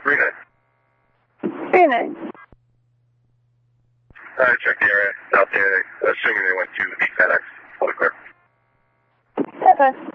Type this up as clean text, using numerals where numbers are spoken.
39. Check the area. Out there, assuming they went to the FedEx. All clear. Okay.